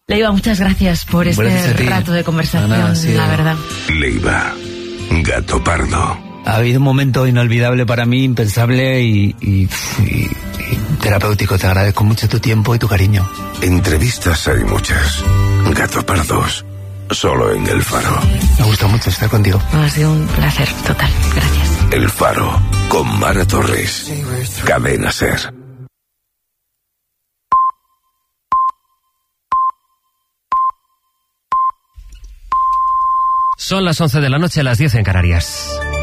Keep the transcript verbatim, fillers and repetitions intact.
Leiva, muchas gracias por este Gracias rato de conversación, no, no, sí, la verdad. Leiva, Gato Pardo. Ha habido un momento inolvidable para mí, impensable y, y, y, y terapéutico. Te agradezco mucho tu tiempo y tu cariño. Entrevistas hay muchas. Gato Pardos, solo en El Faro. Me gusta mucho estar contigo. Ha sido un placer total, gracias. El Faro, con Mara Torres. Cadena Ser. Son las once de la noche, las diez en Canarias.